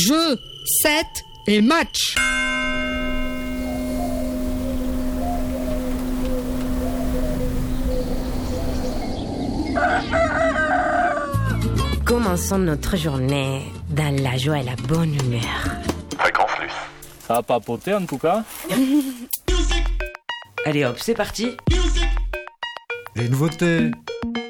Jeu, set et match. Commençons notre journée dans la joie et la bonne humeur. Fréquence Luce. Ça va papoter en tout cas. Allez hop, c'est parti. Les nouveautés,